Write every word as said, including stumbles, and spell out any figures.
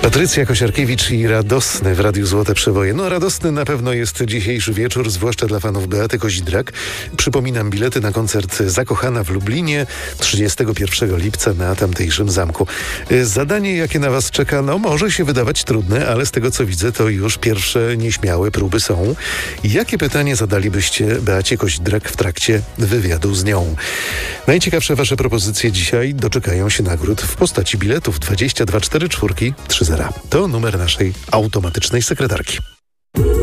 Patrycja Kosiarkiewicz i Radosny w Radiu Złote Przeboje. No radosny na pewno jest dzisiejszy wieczór, zwłaszcza dla fanów Beaty Kozidrak. Przypominam, bilety na koncert Zakochana w Lublinie trzydziestego pierwszego lipca na tamtejszym zamku. Zadanie, jakie na was czeka, no może się wydawać trudne, ale z tego co widzę, to już pierwsze nieśmiałe próby są. Jakie pytanie zadalibyście Beacie Kozidrak w trakcie wywiadu z nią? Najciekawsze wasze propozycje dzisiaj doczekają się nagród w postaci biletów dwadzieścia dwa cztery cztery trzy zero. To numer naszej automatycznej sekretarki.